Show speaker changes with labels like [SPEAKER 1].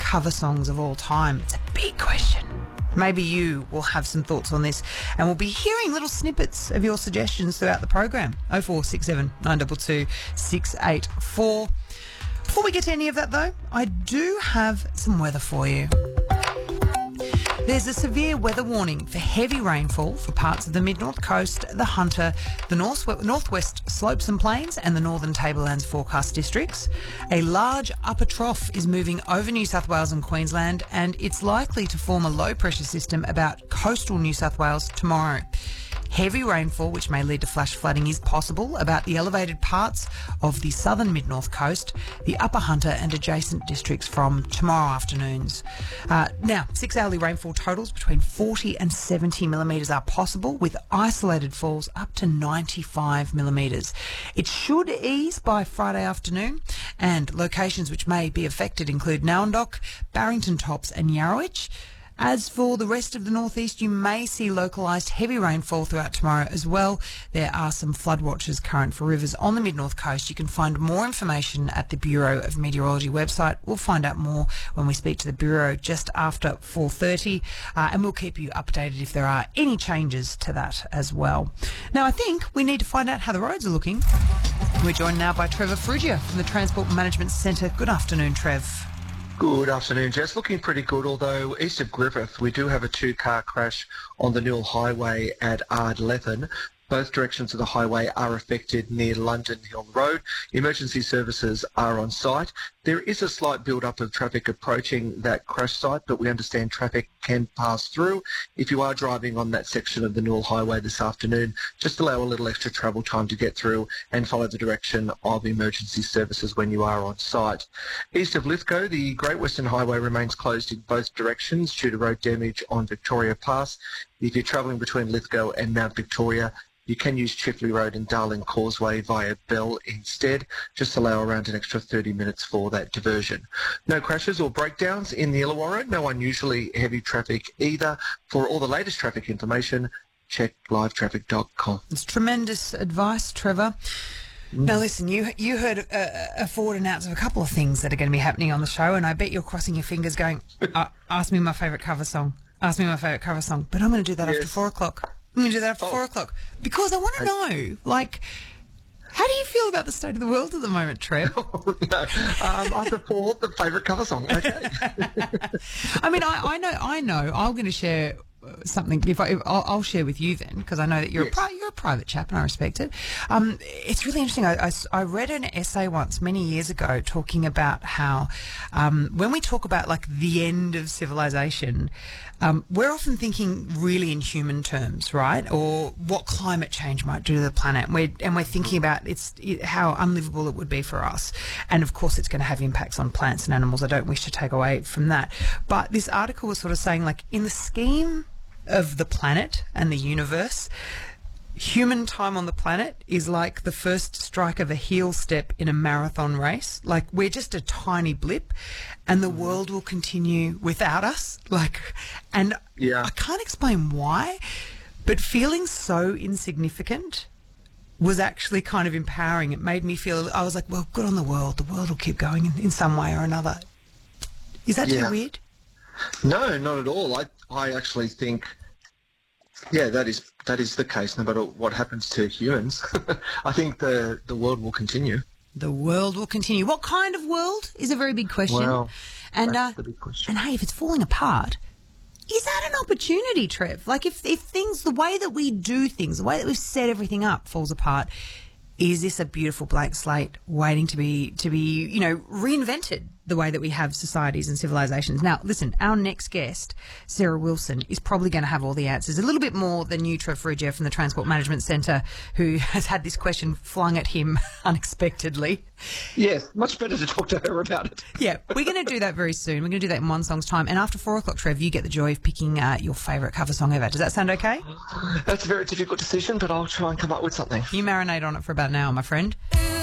[SPEAKER 1] cover songs of all time? It's a big question. Maybe you will have some thoughts on this, and we'll be hearing little snippets of your suggestions throughout the program. 0467 922 684. Before we get to any of that, though, I do have some weather for you. There's a severe weather warning for heavy rainfall for parts of the mid-north coast, the Hunter, the northwest slopes and plains and the northern tablelands forecast districts. A large upper trough is moving over New South Wales and Queensland, and it's likely to form a low pressure system about coastal New South Wales tomorrow. Heavy rainfall, which may lead to flash flooding, is possible about the elevated parts of the southern mid-north coast, the upper Hunter and adjacent districts from tomorrow afternoons. Now, 6 hourly rainfall totals between 40 and 70 millimetres are possible, with isolated falls up to 95 millimetres. It should ease by Friday afternoon, and locations which may be affected include Nowandock, Barrington Tops and Yarrowitch. As for the rest of the northeast, you may see localised heavy rainfall throughout tomorrow as well. There are some flood watches current for rivers on the mid-north coast. You can find more information at the Bureau of Meteorology website. We'll find out more when we speak to the Bureau just after 4:30, and we'll keep you updated if there are any changes to that as well. Now, I think we need to find out how the roads are looking. We're joined now by Trevor Frugia from the Transport Management Centre. Good afternoon, Trev.
[SPEAKER 2] Good afternoon, Jess. Looking pretty good, although east of Griffith we do have a two-car crash on the Newell Highway at Ardlethan. Both directions of the highway are affected near London Hill Road. Emergency services are on site. There is a slight build-up of traffic approaching that crash site, but we understand traffic can pass through. If you are driving on that section of the Newell Highway this afternoon, just allow a little extra travel time to get through and follow the direction of emergency services when you are on site. East of Lithgow, the Great Western Highway remains closed in both directions due to road damage on Victoria Pass. If you're travelling between Lithgow and Mount Victoria, you can use Chifley Road and Darling Causeway via Bell instead. Just allow around an extra 30 minutes for that diversion. No crashes or breakdowns in the Illawarra. No unusually heavy traffic either. For all the latest traffic information, check livetraffic.com.
[SPEAKER 1] It's tremendous advice, Trevor. Now listen, you heard a Ford announce of a couple of things that are going to be happening on the show, and I bet you're crossing your fingers going, ask me my favourite cover song. Ask me my favourite cover song. But I'm going to do that after 4 o'clock. I'm going to do that after 4 o'clock because I want to know, like, how do you feel about the state of the world at the moment, Trev?
[SPEAKER 2] I support the favourite cover song. Okay.
[SPEAKER 1] I mean, I know. I'm going to share something. I'll share with you then, because I know that you're a private chap and I respect it. It's really interesting. I read an essay once many years ago talking about how when we talk about like the end of civilization, we're often thinking really in human terms, right? Or what climate change might do to the planet. And we're thinking about how unlivable it would be for us. And of course, it's going to have impacts on plants and animals. I don't wish to take away from that. But this article was sort of saying, like, in the scheme of the planet and the universe, human time on the planet is like the first strike of a heel step in a marathon race. Like, we're just a tiny blip and the world will continue without us. I can't explain why, but feeling so insignificant was actually kind of empowering. It made me feel, I was like, well, good on the world will keep going in some way or another. Is that too weird?
[SPEAKER 2] No, not at all. I actually think, that is the case no matter what happens to humans. I think the world will continue.
[SPEAKER 1] The world will continue. What kind of world is a very big question.
[SPEAKER 2] Well,
[SPEAKER 1] and
[SPEAKER 2] that's the big question.
[SPEAKER 1] And hey, if it's falling apart, is that an opportunity, Trev? Like, if things, the way that we do things, the way that we've set everything up falls apart, is this a beautiful blank slate waiting to be reinvented the way that we have societies and civilizations? Now, listen, our next guest, Sarah Wilson, is probably going to have all the answers. A little bit more than you, Trev Frugia from the Transport Management Centre, who has had this question flung at him unexpectedly.
[SPEAKER 2] Yes, much better to talk to her about it.
[SPEAKER 1] Yeah, we're going to do that very soon. We're going to do that in one song's time. And after 4 o'clock, Trev, you get the joy of picking your favourite cover song ever. Does that sound okay?
[SPEAKER 2] That's a very difficult decision, but I'll try and come up with something.
[SPEAKER 1] You marinate on it for about an hour, my friend.